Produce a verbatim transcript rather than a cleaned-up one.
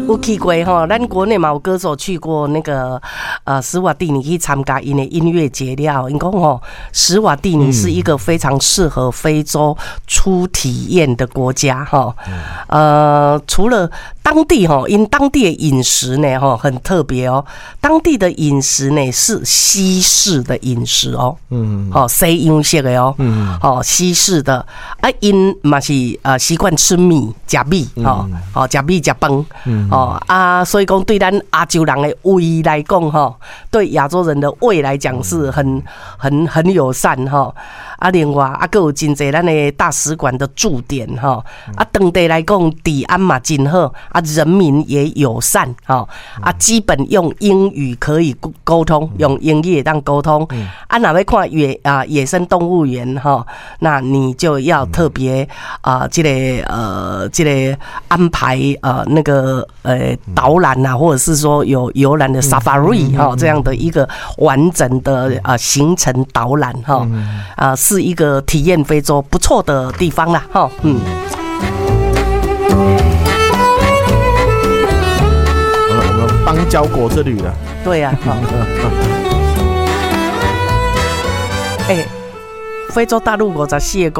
有去过哈，咱国内嘛有歌手去过那个呃史瓦蒂尼去参加因的音乐节了。因讲吼，史瓦蒂尼是一个非常适合非洲初体验的国家哈。呃，除了当地哈，因当地的饮食呢哈很特别哦，当地的饮食呢是西式的饮食哦，嗯，哦西洋式的哦，嗯，哦西式的啊，因嘛是呃习惯吃米食米，哦，哦食米食饭，嗯，哦啊，所以讲对咱亚洲人的胃来讲哈，对亚洲人的胃来讲是很很很友善哈。啊，另外啊，还有真侪咱的大使馆的驻点哈，啊，当地来讲治安嘛真好，啊，人民也友善哈，啊，基本用英语可以沟通，用英语也当沟通。啊，若要看野啊野生动物园哈，那你就要特别啊，这个呃，这个安排呃那个呃导览啊，或者是说有游览的 safari 哈这样的一个完整的啊行程导览哈啊。是一个体验非洲不错的地方啦，哈，嗯。 我们邦交国之旅了。 对呀、啊，哎、欸，非洲大陆五十四个